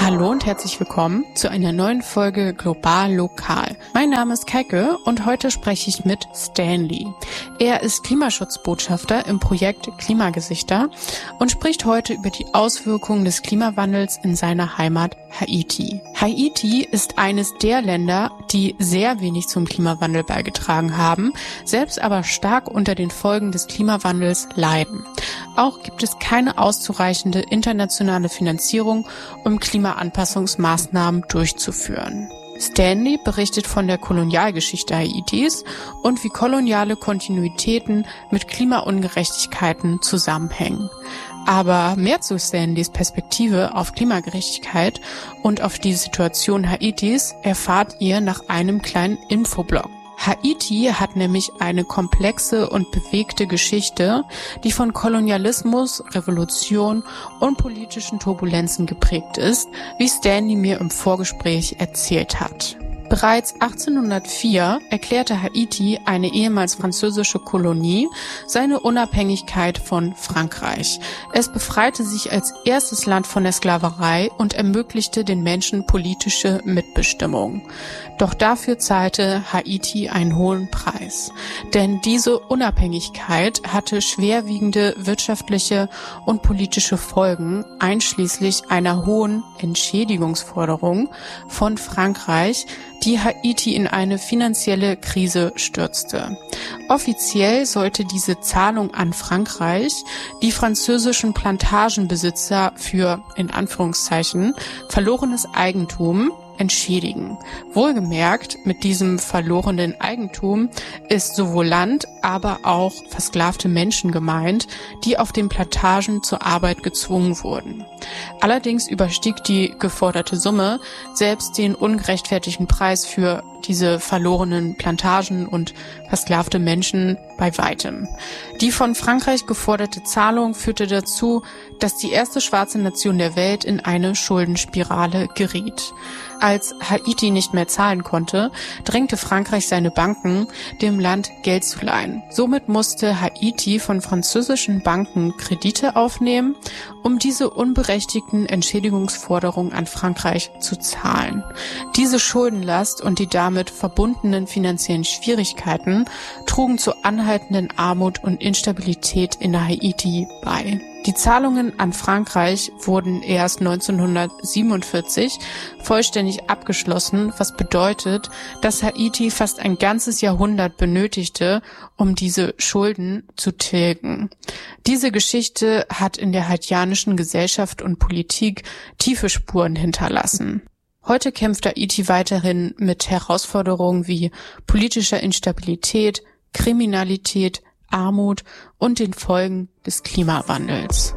Hallo und herzlich willkommen zu einer neuen Folge Global Lokal. Mein Name ist Keike und heute spreche ich mit Stanley. Er ist Klimaschutzbotschafter im Projekt Klimagesichter und spricht heute über die Auswirkungen des Klimawandels in seiner Heimat Haiti. Haiti ist eines der Länder, die sehr wenig zum Klimawandel beigetragen haben, selbst aber stark unter den Folgen des Klimawandels leiden. Auch gibt es keine auszureichende internationale Finanzierung, um Klimaanpassungsmaßnahmen durchzuführen. Stanley berichtet von der Kolonialgeschichte Haitis und wie koloniale Kontinuitäten mit Klimaungerechtigkeiten zusammenhängen. Aber mehr zu Stanleys Perspektive auf Klimagerechtigkeit und auf die Situation Haitis erfahrt ihr nach einem kleinen Infoblog. Haiti hat nämlich eine komplexe und bewegte Geschichte, die von Kolonialismus, Revolution und politischen Turbulenzen geprägt ist, wie Stanley mir im Vorgespräch erzählt hat. Bereits 1804 erklärte Haiti, eine ehemals französische Kolonie, seine Unabhängigkeit von Frankreich. Es befreite sich als erstes Land von der Sklaverei und ermöglichte den Menschen politische Mitbestimmung. Doch dafür zahlte Haiti einen hohen Preis. Denn diese Unabhängigkeit hatte schwerwiegende wirtschaftliche und politische Folgen, einschließlich einer hohen Entschädigungsforderung von Frankreich, die Haiti in eine finanzielle Krise stürzte. Offiziell sollte diese Zahlung an Frankreich die französischen Plantagenbesitzer für, in Anführungszeichen, verlorenes Eigentum entschädigen. Wohlgemerkt, mit diesem verlorenen Eigentum ist sowohl Land, aber auch versklavte Menschen gemeint, die auf den Plantagen zur Arbeit gezwungen wurden. Allerdings überstieg die geforderte Summe selbst den ungerechtfertigten Preis für diese verlorenen Plantagen und versklavte Menschen bei weitem. Die von Frankreich geforderte Zahlung führte dazu, dass die erste schwarze Nation der Welt in eine Schuldenspirale geriet. Als Haiti nicht mehr zahlen konnte, drängte Frankreich seine Banken, dem Land Geld zu leihen. Somit musste Haiti von französischen Banken Kredite aufnehmen, um diese unberechtigten Entschädigungsforderungen an Frankreich zu zahlen. Diese Schuldenlast und die damit verbundenen finanziellen Schwierigkeiten trugen zu anhaltenden Armut und Instabilität in Haiti bei. Die Zahlungen an Frankreich wurden erst 1947 vollständig abgeschlossen, was bedeutet, dass Haiti fast ein ganzes Jahrhundert benötigte, um diese Schulden zu tilgen. Diese Geschichte hat in der haitianischen Gesellschaft und Politik tiefe Spuren hinterlassen. Heute kämpft Haiti weiterhin mit Herausforderungen wie politischer Instabilität, Kriminalität, Armut und den Folgen des Klimawandels.